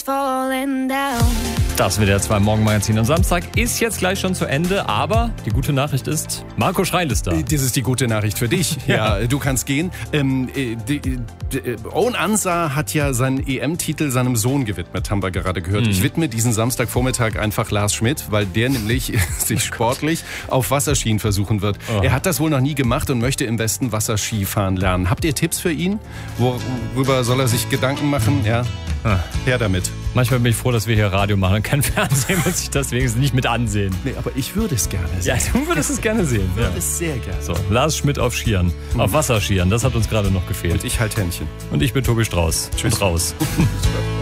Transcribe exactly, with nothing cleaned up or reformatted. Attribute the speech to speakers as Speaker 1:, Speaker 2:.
Speaker 1: falling down.
Speaker 2: Das W D R zwei Morgenmagazin am Samstag ist jetzt gleich schon zu Ende, aber die gute Nachricht ist, Marco Schreil ist da.
Speaker 3: Das ist die gute Nachricht für dich. Ja, ja, du kannst gehen. Ähm, die, die, die, Owen Ansah hat ja seinen E M-Titel seinem Sohn gewidmet, haben wir gerade gehört. Mhm. Ich widme diesen Samstagvormittag einfach Lars Schmidt, weil der nämlich sich sportlich auf Wasserskien versuchen wird. Oh. Er hat das wohl noch nie gemacht und möchte im Westen Wasserskifahren lernen. Habt ihr Tipps für ihn? Worüber soll er sich Gedanken machen? Ja, ah. Her damit.
Speaker 2: Manchmal bin ich froh, dass wir hier Radio machen und kein Fernsehen, muss ich das wenigstens nicht mit ansehen.
Speaker 3: Nee, aber ich würde es gerne sehen.
Speaker 2: Ja, du würdest es gerne sehen.
Speaker 3: Ich würde
Speaker 2: ja.
Speaker 3: es sehr gerne.
Speaker 2: So, Lars Schmidt auf Skiern, mhm. auf Wasserskiern, das hat uns gerade noch gefehlt.
Speaker 3: Und ich halt Händchen.
Speaker 2: Und ich bin Tobi Strauß.
Speaker 3: Tschüss.
Speaker 2: Und raus.